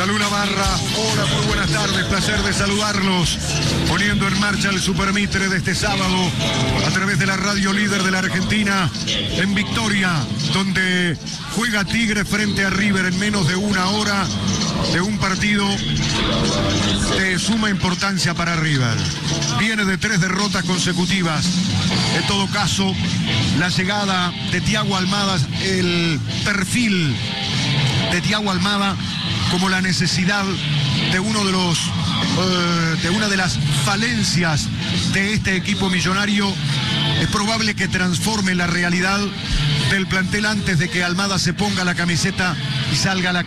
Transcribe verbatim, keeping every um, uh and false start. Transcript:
Salud Navarra, hola, muy buenas tardes, placer de saludarlos. Poniendo en marcha el Supermitre de este sábado a través de la radio líder de la Argentina en Victoria, donde juega Tigre frente a River en menos de una hora de un partido de suma importancia para River. Viene de tres derrotas consecutivas. En todo caso, la llegada de Thiago Almada, el perfil de Thiago Almada como la necesidad de uno de los eh, de una de las falencias de este equipo millonario, es probable que transforme la realidad del plantel antes de que Almada se ponga la camiseta y salga a la